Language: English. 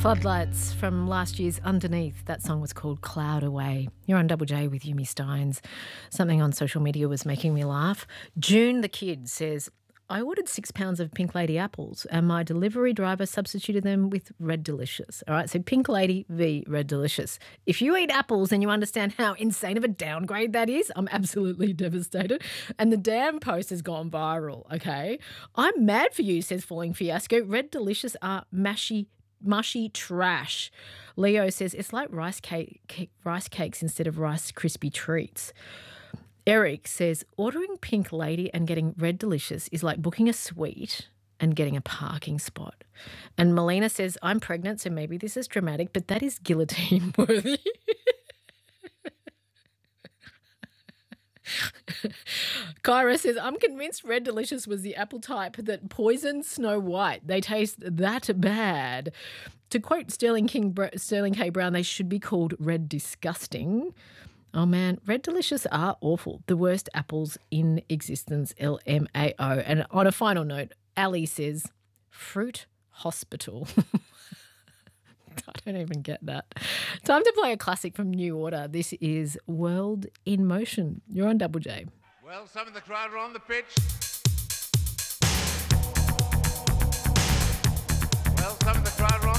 Floodlights from last year's Underneath. That song was called Cloud Away. You're on Double J with Yumi Steins. Something on social media was making me laugh. June the Kid says, I ordered 6 pounds of Pink Lady apples and my delivery driver substituted them with Red Delicious. All right, so Pink Lady v Red Delicious. If you eat apples and you understand how insane of a downgrade that is, I'm absolutely devastated. And the damn post has gone viral, okay? I'm mad for you, says Falling Fiasco. Red Delicious are mushy trash. Leo says it's like rice cakes instead of Rice Krispie treats. Eric says ordering Pink Lady and getting Red Delicious is like booking a suite and getting a parking spot. And Melina says I'm pregnant, so maybe this is dramatic, but that is guillotine worthy. Kyra says, I'm convinced Red Delicious was the apple type that poisoned Snow White. They taste that bad. To quote Sterling K. Brown, they should be called Red Disgusting. Oh, man, Red Delicious are awful. The worst apples in existence, LMAO. And on a final note, Ali says, Fruit Hospital. I don't even get that. Time to play a classic from New Order. This is World in Motion. You're on Double J. Well, some of the crowd are on the pitch. Well, some of the crowd are on